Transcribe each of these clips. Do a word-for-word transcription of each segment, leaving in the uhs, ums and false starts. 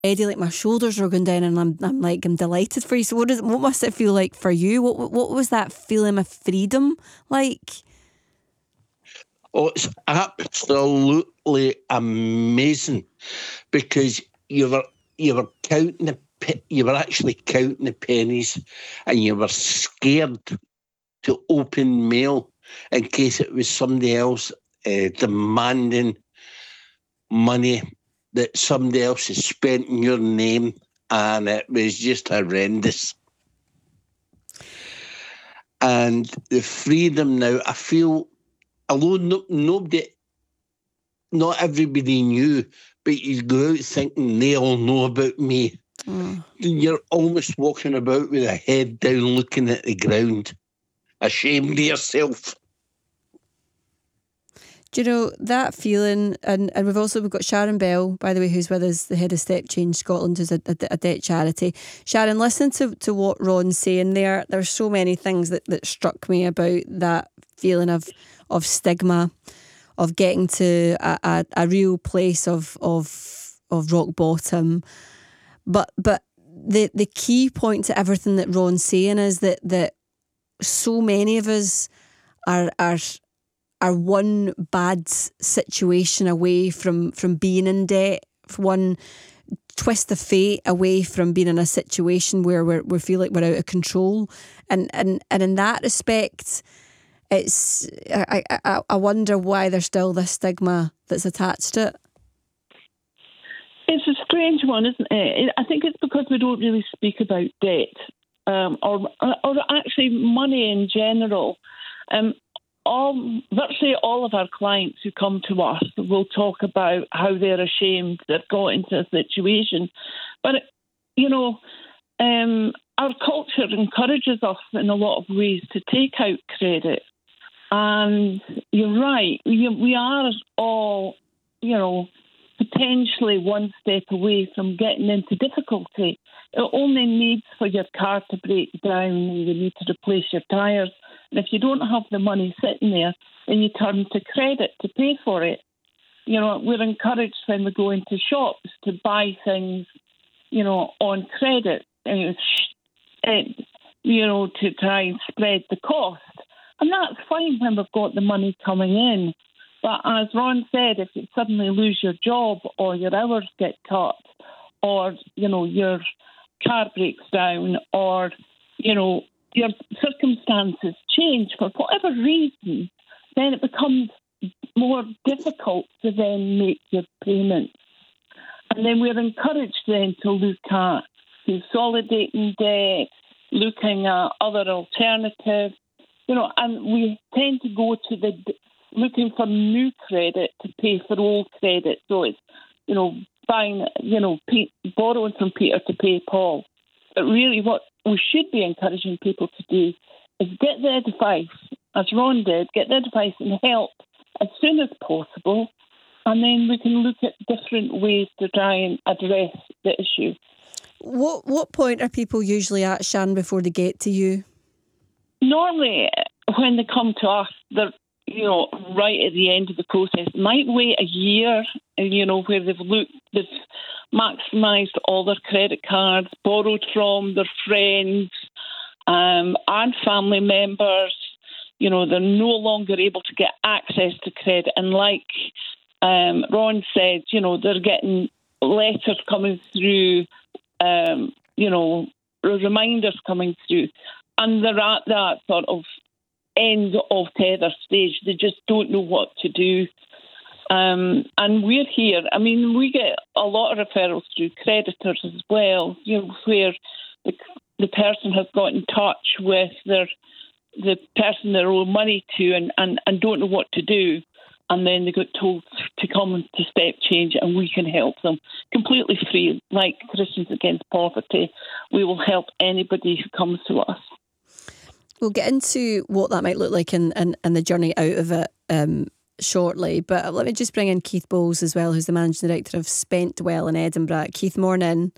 Already, like my shoulders are going down, and I'm, I'm like, I'm delighted for you. So what does, what must it feel like for you? What, what, what was that feeling of freedom like? Oh, it's absolutely amazing, because you were you were counting the pe- you were actually counting the pennies, and you were scared to open mail in case it was somebody else uh, demanding money that somebody else has spent in your name, and it was just horrendous. And the freedom now, I feel, although no, nobody, not everybody knew, but you go out thinking they all know about me. Mm. You're almost walking about with a head down looking at the ground, ashamed of yourself. Do you know that feeling? And, and we've also we've got Sharon Bell, by the way, who's with us, the head of Step Change Scotland, who's a, a, a debt charity. Sharon, listen to, to what Ron's saying there. There's so many things that, that struck me about that feeling of of stigma, of getting to a, a, a real place of of of rock bottom. But but the the key point to everything that Ron's saying is that that so many of us are are. are one bad situation away from, from being in debt, one twist of fate away from being in a situation where we're, we feel like we're out of control. And and, and in that respect, it's I, I, I wonder why there's still this stigma that's attached to it. It's a strange one, isn't it? I think it's because we don't really speak about debt, um, or or actually money in general. Um, All virtually all of our clients who come to us will talk about how they're ashamed they've got into a situation. But, you know, um, our culture encourages us in a lot of ways to take out credit. And you're right, we, we are all, you know, potentially one step away from getting into difficulty. It only needs for your car to break down and you need to replace your tyres. And if you don't have the money sitting there, then you turn to credit to pay for it. You know, we're encouraged when we go into shops to buy things, you know, on credit, and, you know, to try and spread the cost. And that's fine when we've got the money coming in. But as Ron said, if you suddenly lose your job or your hours get cut or, you know, your car breaks down or, you know, your circumstances change for whatever reason, then it becomes more difficult to then make your payments. And then we're encouraged then to look at consolidating debt, looking at other alternatives, you know, and we tend to go to the looking for new credit to pay for old credit. So it's, you know, buying, you know, borrowing from Peter to pay Paul. But really what we should be encouraging people to do is get the advice, as Ron did, get the advice and help as soon as possible, and then we can look at different ways to try and address the issue. What what point are people usually at, Shan, before they get to you? Normally, when they come to us, they're, you know, right at the end of the process. Might wait a year, you know, where they've looked, they've maximised all their credit cards, borrowed from their friends um, and family members. You know, they're no longer able to get access to credit. And like um, Ron said, you know, they're getting letters coming through, um, you know, reminders coming through. And they're at that sort of end of tether stage. They just don't know what to do. Um, and we're here. I mean, we get a lot of referrals through creditors as well, you know, where the, the person has got in touch with their the person they owe money to and, and, and don't know what to do. And then they got told to come to Step Change and we can help them completely free. Like Christians Against Poverty, we will help anybody who comes to us. We'll get into what that might look like and and, and the journey out of it um, shortly. But let me just bring in Keith Bowles as well, who's the Managing Director of Spent Well in Edinburgh. Keith, morning.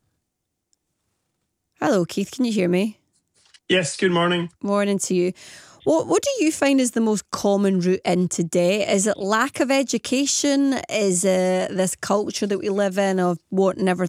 Hello, Keith, can you hear me? Yes, good morning. Morning to you. What What do you find is the most common route into debt? Is it lack of education? Is it this culture that we live in of wanting everything